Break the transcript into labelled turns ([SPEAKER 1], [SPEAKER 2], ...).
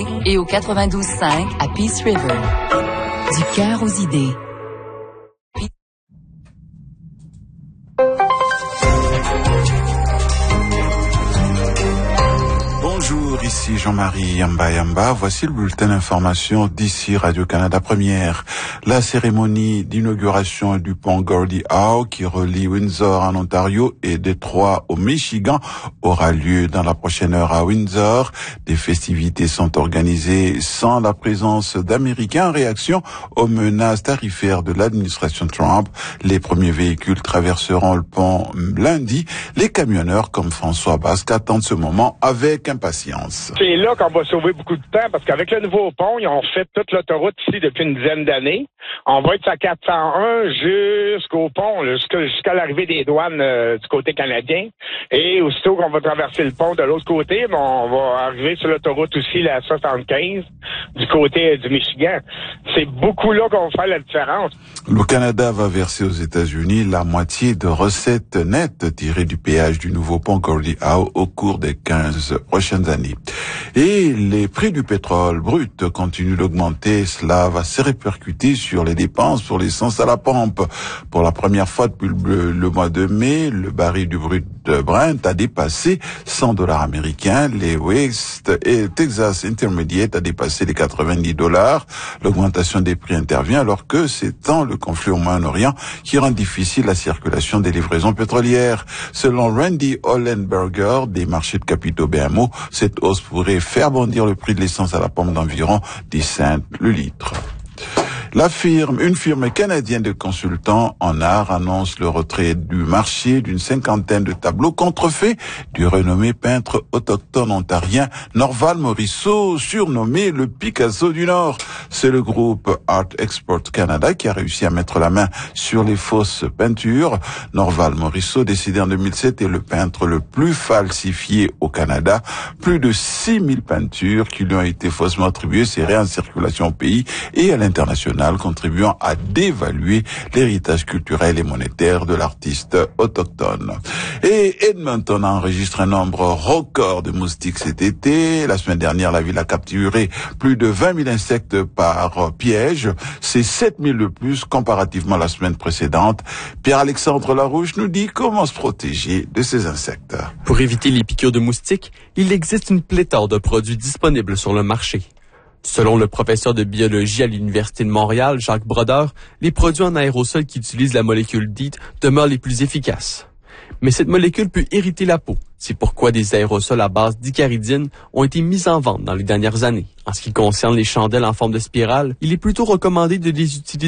[SPEAKER 1] et au 92.5 à Peace River. Du cœur aux idées.
[SPEAKER 2] Bonjour, ici Jean-Marie Yamba. Voici le bulletin d'information d'ici Radio-Canada Première. La cérémonie d'inauguration du pont Gordie Howe qui relie Windsor en Ontario et Détroit au Michigan aura lieu dans la prochaine heure à Windsor. Des festivités sont organisées sans la présence d'Américains en réaction aux menaces tarifaires de l'administration Trump. Les premiers véhicules traverseront le pont lundi. Les camionneurs comme François Basque attendent ce moment avec impatience.
[SPEAKER 3] C'est là qu'on va sauver beaucoup de temps parce qu'avec le nouveau pont, ils ont fait toute l'autoroute ici depuis une dizaine d'années. On va être à 401 jusqu'au pont, jusqu'à l'arrivée des douanes du côté canadien. Et aussitôt qu'on va traverser le pont de l'autre côté, on va arriver sur l'autoroute aussi, la 75, du côté du Michigan. C'est beaucoup là qu'on va faire la différence.
[SPEAKER 2] Le Canada va verser aux États-Unis la moitié de recettes nettes tirées du péage du nouveau pont Gordie Howe au cours des 15 prochaines années. Et les prix du pétrole brut continuent d'augmenter. Cela va se répercuter sur les dépenses pour l'essence à la pompe. Pour la première fois depuis le mois de mai, le baril du brut de Brent a dépassé $100 américains. Les West et Texas Intermediate a dépassé les $90. L'augmentation des prix intervient alors que s'étend le conflit au Moyen-Orient qui rend difficile la circulation des livraisons pétrolières. Selon Randy Hollenberger des marchés de capitaux BMO, cette hausse pourrait faire bondir le prix de l'essence à la pompe d'environ 10 cents le litre. Une firme canadienne de consultants en art annonce le retrait du marché d'une 50aine de tableaux contrefaits du renommé peintre autochtone ontarien Norval Morisseau, surnommé le Picasso du Nord. C'est le groupe Art Export Canada qui a réussi à mettre la main sur les fausses peintures. Norval Morisseau, décédé en 2007, est le peintre le plus falsifié au Canada. Plus de 6000 peintures qui lui ont été faussement attribuées seraient en circulation au pays et à l'international, contribuant à dévaluer l'héritage culturel et monétaire de l'artiste autochtone. Et Edmonton enregistre un nombre record de moustiques cet été. La semaine dernière, la ville a capturé plus de 20 000 insectes par piège. C'est 7 000 de plus comparativement à la semaine précédente. Pierre-Alexandre Larouche nous dit comment se protéger de ces insectes.
[SPEAKER 4] Pour éviter les piqûres de moustiques, il existe une pléthore de produits disponibles sur le marché. Selon le professeur de biologie à l'Université de Montréal, Jacques Brodeur, les produits en aérosol qui utilisent la molécule DEET demeurent les plus efficaces. Mais cette molécule peut irriter la peau. C'est pourquoi des aérosols à base d'icaridine ont été mis en vente dans les dernières années. En ce qui concerne les chandelles en forme de spirale, il est plutôt recommandé de les utiliser